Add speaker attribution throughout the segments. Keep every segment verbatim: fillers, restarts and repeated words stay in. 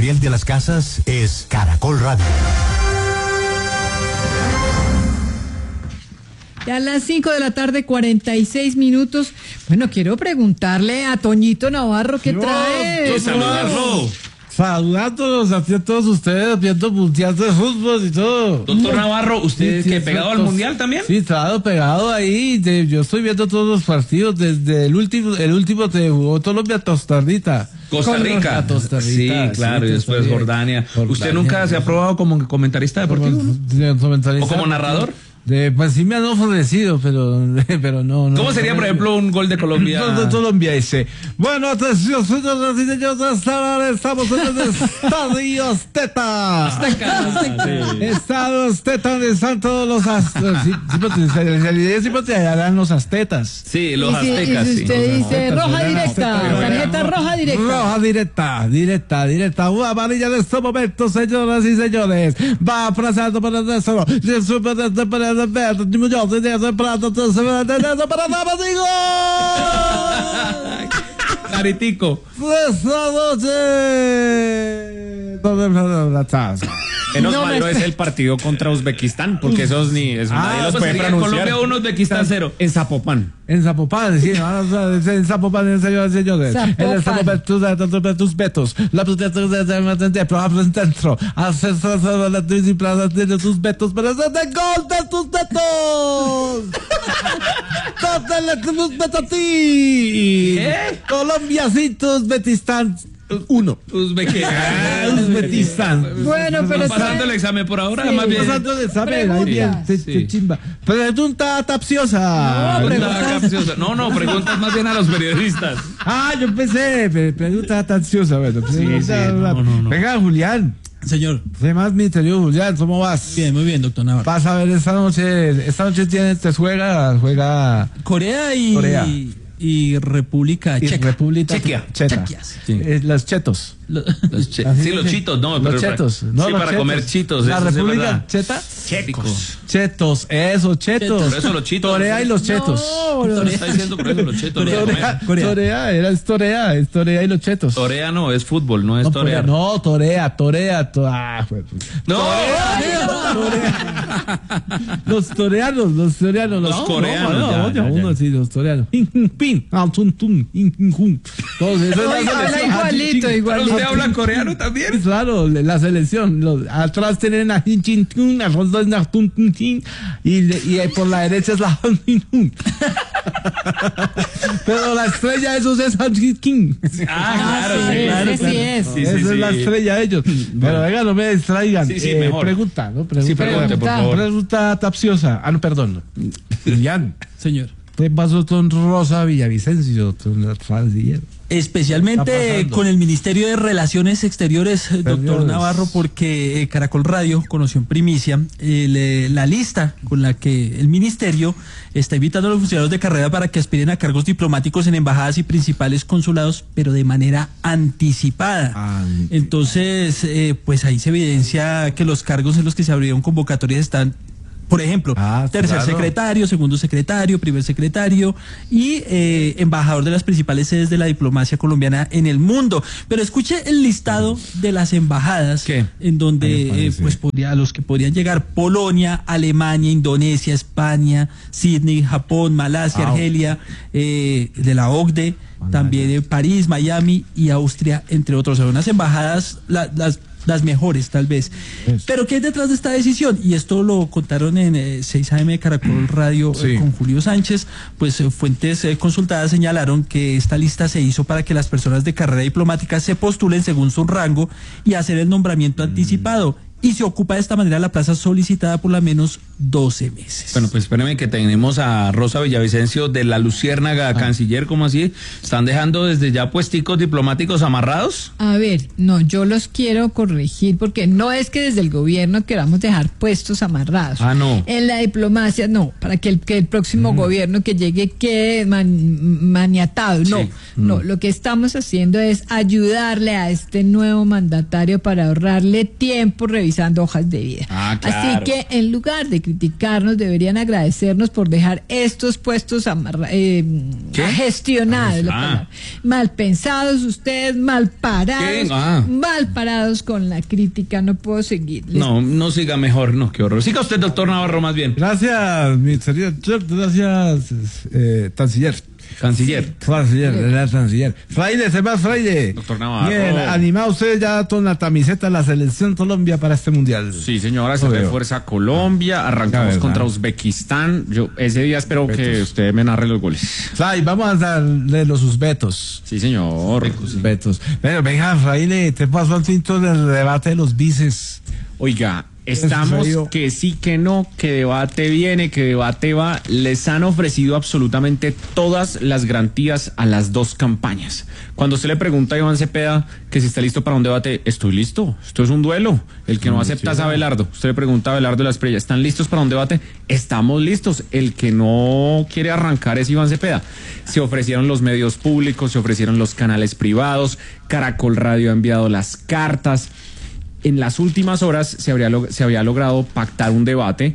Speaker 1: Gabriel de las Casas es Caracol Radio.
Speaker 2: Ya a las cinco de la tarde, cuarenta y seis minutos. Bueno, quiero preguntarle a Toñito Navarro qué
Speaker 3: No,
Speaker 2: trae.
Speaker 3: saludarlo. Saludándolos a todos ustedes, viendo mundial de fútbol y todo.
Speaker 4: Doctor Navarro, ¿usted
Speaker 3: Sí,
Speaker 4: que
Speaker 3: sí,
Speaker 4: pegado al
Speaker 3: todos-
Speaker 4: mundial también?
Speaker 3: Sí, estado pegado ahí. de- yo estoy viendo todos los partidos desde el último, el último que jugó Colombia a Costa Rica.
Speaker 4: Costa Rica.
Speaker 3: A Costa Rica.
Speaker 4: Sí, claro, y después
Speaker 3: Costa Rica.
Speaker 4: Jordania.
Speaker 3: Jordania.
Speaker 4: ¿Usted nunca se ha probado como comentarista deportivo?
Speaker 3: Como-
Speaker 4: ¿no?
Speaker 3: comentarista.
Speaker 4: ¿O como narrador?
Speaker 3: De, pues sí me han ofrecido, pero, pero no, no.
Speaker 4: ¿Cómo sería, por ejemplo, un gol de Colombia?
Speaker 3: No, no, Colombia dice. Bueno, atención, señores y señores, hasta estamos en el Estadio Azteca. Estadio Azteca, donde están todos los astros. Sí, sí, pues, en realidad sí, pues, harán los aztecas.
Speaker 4: Sí, los
Speaker 2: Y si-
Speaker 4: aztecas,
Speaker 2: y si
Speaker 4: sí.
Speaker 2: usted
Speaker 4: Los
Speaker 2: dice
Speaker 3: aztecas,
Speaker 2: roja
Speaker 3: eran
Speaker 2: directa,
Speaker 3: aztecas.
Speaker 2: tarjeta roja directa.
Speaker 3: Roja directa, directa, directa. Una amarilla en este momento, señoras y señores. Va aplazando para el resto. Para el verde, millón de días de plata, para damas y gol.
Speaker 4: Caritico.
Speaker 3: Esta noche.
Speaker 5: Menos
Speaker 2: No
Speaker 5: mal
Speaker 2: me
Speaker 5: no es
Speaker 2: espe-
Speaker 5: el partido contra Uzbekistán, porque esos ni eso
Speaker 3: Ah,
Speaker 5: nadie los
Speaker 4: pues
Speaker 5: puede
Speaker 4: sería
Speaker 5: pronunciar.
Speaker 4: Colombia uno, Uzbekistán cero.
Speaker 5: En Zapopan.
Speaker 3: En Zapopan, sí, ahora, en Zapopan, señores y señores.
Speaker 2: Zapopan.
Speaker 3: En el Zapopan, tus, tus, tus betos. La protesta de dentro. Hacer la triplaza de tus betos para hacer de gol de tus betos. ¡Dátele tus betos a ti!
Speaker 4: ¿Qué?
Speaker 3: Colombiacitos, Betistan. Uno.
Speaker 4: Uzbekistán.
Speaker 3: Uzbekistán.
Speaker 2: Bueno, pero
Speaker 4: ¿Está pasando
Speaker 2: trae-
Speaker 4: el examen por ahora?
Speaker 2: Sí.
Speaker 4: Más bien.
Speaker 3: Pasando el examen, ahí bien,
Speaker 2: Preguntas.
Speaker 3: se-
Speaker 4: Sí.
Speaker 3: se chimba. Pregunta capciosa.
Speaker 2: No,
Speaker 4: Pregunta
Speaker 2: preguntas.
Speaker 4: capciosa. No, no, preguntas más bien a los periodistas.
Speaker 3: Ah, yo pensé, pre- pregunta capciosa, bueno. Pregunta,
Speaker 5: sí, no, no, no.
Speaker 3: Venga, Julián.
Speaker 6: Señor,
Speaker 3: ¿Qué más, mi querido Julián? ¿Cómo vas?
Speaker 6: bien, muy bien, doctor Navarro.
Speaker 3: Vas a ver esta noche, esta noche tiene, te juega, juega
Speaker 6: Corea y,
Speaker 3: Corea.
Speaker 6: y República
Speaker 3: y
Speaker 6: Checa.
Speaker 3: República
Speaker 4: Chequia.
Speaker 3: Cheta.
Speaker 6: Chequias.
Speaker 3: Eh, los chetos.
Speaker 6: Lo-
Speaker 4: Los che-
Speaker 3: Así
Speaker 4: sí, los
Speaker 3: que-
Speaker 4: chitos, no,
Speaker 3: los
Speaker 4: pero
Speaker 3: chetos. No,
Speaker 4: sí,
Speaker 3: los
Speaker 4: para
Speaker 3: chetos.
Speaker 4: comer chitos.
Speaker 3: La
Speaker 4: eso sí es
Speaker 3: República
Speaker 4: verdad.
Speaker 3: Cheta.
Speaker 4: Checos.
Speaker 3: Chetos, eso, chetos.
Speaker 4: Por eso los chitos.
Speaker 3: Torea y los chetos.
Speaker 2: No,
Speaker 4: Lo está diciendo por eso, los chetos. los
Speaker 6: Torea.
Speaker 4: comer.
Speaker 3: Torea,
Speaker 6: Corea.
Speaker 3: Torea, era es Torea, es Torea y los chetos.
Speaker 4: Torea no, es fútbol, no es
Speaker 3: No,
Speaker 4: torear.
Speaker 3: no, torea, torea, to- ah, pues.
Speaker 4: No,
Speaker 3: Los toreanos, los toreanos,
Speaker 4: Los coreanos,
Speaker 3: no,
Speaker 4: ya,
Speaker 3: no,
Speaker 4: ya,
Speaker 3: uno
Speaker 4: ya.
Speaker 3: sí, los toreanos. Pin, pin, pin, ah, tun, tun, in, in, jun. Todos esos,
Speaker 2: Oiga,
Speaker 3: la
Speaker 2: habla
Speaker 3: selección.
Speaker 2: igualito,
Speaker 4: ¿pero
Speaker 2: igualito.
Speaker 4: usted habla coreano también?
Speaker 3: Claro, la selección. Los, atrás tienen a Hin Chin Tun, a los dos na Tun Tun Tin, y, le- y por la derecha es la Han Hin Hun. Pero la estrella de esos es Han Hin King.
Speaker 4: Ah, claro,
Speaker 2: sí,
Speaker 4: sí, claro,
Speaker 2: ese sí
Speaker 4: claro.
Speaker 2: es.
Speaker 4: Sí,
Speaker 3: Esa
Speaker 4: sí,
Speaker 3: es
Speaker 4: sí.
Speaker 3: la estrella de ellos. Pero venga, no me distraigan.
Speaker 4: Sí, sí,
Speaker 3: Eh,
Speaker 4: mejor.
Speaker 3: Pregunta, ¿no? Pregunta.
Speaker 4: Sí, pregunte, por favor.
Speaker 3: Pregunta capciosa. Ah, no, perdón. Julián,
Speaker 6: Señor.
Speaker 3: ¿qué pasó con Rosa Villavicencio, con la transiller? Está
Speaker 6: Especialmente
Speaker 3: pasando.
Speaker 6: con el Ministerio de Relaciones Exteriores, eh, doctor
Speaker 3: Exteriores.
Speaker 6: Navarro, porque eh, Caracol Radio conoció en primicia eh, le- la lista con la que el Ministerio está invitando a los funcionarios de carrera para que aspiren a cargos diplomáticos en embajadas y principales consulados, pero de manera anticipada.
Speaker 3: Anticipada.
Speaker 6: Entonces, eh, pues ahí se evidencia que los cargos en los que se abrieron convocatorias están, por ejemplo,
Speaker 3: Ah,
Speaker 6: tercer
Speaker 3: claro.
Speaker 6: secretario, segundo secretario, primer secretario y eh, embajador de las principales sedes de la diplomacia colombiana en el mundo. Pero escuche el listado de las embajadas
Speaker 4: ¿Qué?
Speaker 6: en donde
Speaker 3: Ahí me
Speaker 6: eh,
Speaker 3: parece.
Speaker 6: pues podría, a los que podrían llegar: Polonia, Alemania, Indonesia, España, Sydney, Japón, Malasia,
Speaker 3: Wow.
Speaker 6: Argelia, eh, de la O C D E, también eh, París, Miami y Austria, entre otros. Son unas embajadas, la- las las mejores tal vez.
Speaker 3: Eso.
Speaker 6: Pero ¿qué hay detrás de esta decisión? Y esto lo contaron en eh, seis A M de Caracol Radio eh,
Speaker 3: Sí.
Speaker 6: con Julio Sánchez. Pues eh, fuentes eh, consultadas señalaron que esta lista se hizo para que las personas de carrera diplomática se postulen según su rango y hacer el nombramiento anticipado. Y se ocupa de esta manera la plaza solicitada por la menos doce meses.
Speaker 4: Bueno, pues espérenme que tenemos a Rosa Villavicencio de la Luciérnaga, canciller, ¿cómo así? ¿Están dejando desde ya puesticos diplomáticos amarrados?
Speaker 2: A ver, no, yo los quiero corregir porque no es que desde el gobierno queramos dejar puestos amarrados.
Speaker 4: Ah, no.
Speaker 2: En la diplomacia, no, para que el, que el próximo gobierno que llegue quede man- maniatado. No,
Speaker 4: Sí.
Speaker 2: no, lo que estamos haciendo es ayudarle a este nuevo mandatario para ahorrarle tiempo revisando revisando hojas de vida.
Speaker 4: Ah, claro.
Speaker 2: Así que en lugar de criticarnos, deberían agradecernos por dejar estos puestos amarra- eh, gestionados, la
Speaker 4: Ah.
Speaker 2: palabra. Mal pensados ustedes, mal parados,
Speaker 4: ¿Qué? Ah.
Speaker 2: mal parados con la crítica, no puedo seguir. Les-
Speaker 4: No, no siga mejor, no, qué horror. Siga usted, doctor Navarro, más bien.
Speaker 3: Gracias, mi señor. Gracias, eh, canciller.
Speaker 4: Canciller.
Speaker 3: Canciller, era canciller. Fraile, se va Fraile.
Speaker 5: Doctor Navarro.
Speaker 3: Bien, animado usted ya con la camiseta de la selección Colombia para este mundial.
Speaker 5: Sí, señora, se
Speaker 3: Lo veo.
Speaker 5: refuerza Colombia, arrancamos
Speaker 3: verdad.
Speaker 5: contra Uzbekistán. Yo ese día espero que usted me narre los goles.
Speaker 3: Fray, vamos a darle los usbetos.
Speaker 5: Sí, señor.
Speaker 3: Usbetos. Bueno, venga, Fraile, te pasó al tinto del debate de los bices.
Speaker 5: Oiga, estamos
Speaker 3: serio?
Speaker 5: que sí, que no, que debate viene, que debate va. Les han ofrecido absolutamente todas las garantías a las dos campañas. Cuando usted le pregunta a Iván Cepeda que si está listo para un debate, estoy listo. Esto es un duelo. El que no acepta es Abelardo. Usted le pregunta a Abelardo de la Espriella, ¿están listos para un debate? Estamos listos. El que no quiere arrancar es Iván Cepeda. Se ofrecieron los medios públicos, se ofrecieron los canales privados, Caracol Radio ha enviado las cartas. En las últimas horas se, habría log- se había logrado pactar un debate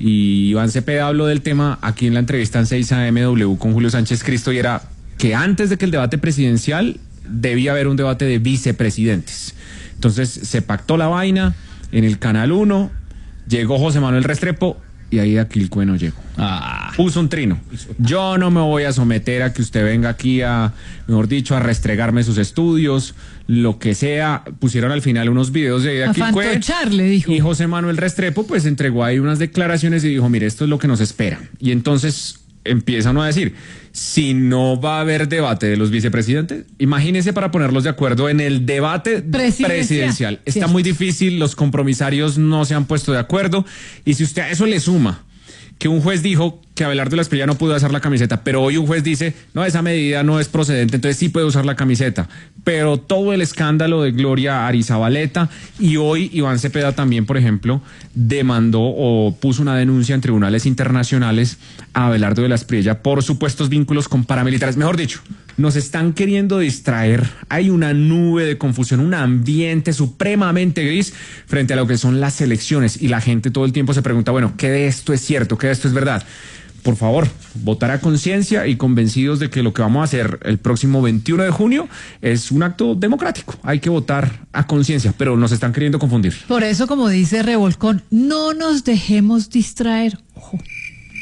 Speaker 5: y Iván Cepeda habló del tema aquí en la entrevista en seis A M W con Julio Sánchez Cristo y era que antes de que el debate presidencial debía haber un debate de vicepresidentes. Entonces se pactó la vaina en el Canal uno, llegó José Manuel Restrepo y ahí Aquilcue no llegó.
Speaker 4: Ah.
Speaker 5: Puso un trino. Yo no me voy a someter a que usted venga aquí a, mejor dicho, a restregarme sus estudios, lo que sea. Pusieron al final unos videos de
Speaker 2: A
Speaker 5: Aquilcue.
Speaker 2: fantocharle, dijo.
Speaker 5: Y José Manuel Restrepo pues entregó ahí unas declaraciones y dijo, mire, esto es lo que nos espera. Y entonces empiezan a decir, si no va a haber debate de los vicepresidentes, imagínese para ponerlos de acuerdo en el debate
Speaker 2: Presidencial.
Speaker 5: presidencial. Está
Speaker 2: Cierto.
Speaker 5: muy difícil, los compromisarios no se han puesto de acuerdo. Y si usted a eso le suma que un juez dijo que Abelardo de la Espriella no pudo usar la camiseta, pero hoy un juez dice, no, esa medida no es procedente, entonces sí puede usar la camiseta. Pero todo el escándalo de Gloria Arizabaleta y hoy Iván Cepeda también, por ejemplo, demandó o puso una denuncia en tribunales internacionales a Abelardo de la Espriella por supuestos vínculos con paramilitares. Mejor dicho, nos están queriendo distraer. Hay una nube de confusión, un ambiente supremamente gris frente a lo que son las elecciones y la gente todo el tiempo se pregunta, bueno, ¿qué de esto es cierto? ¿Qué de esto es verdad? Por favor, votar a conciencia y convencidos de que lo que vamos a hacer el próximo veintiuno de junio es un acto democrático. Hay que votar a conciencia, pero nos están queriendo confundir.
Speaker 2: Por eso, como dice Revolcón, no nos dejemos distraer. Ojo.